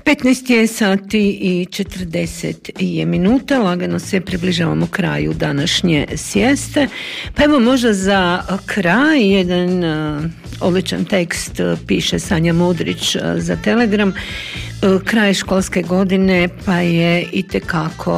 15 je sati i 40 je minuta, lagano se približavamo kraju današnje sjeste. Pa evo možda za kraj jedan odličan tekst piše Sanja Mudrić za Telegram. Kraj školske godine pa je itekako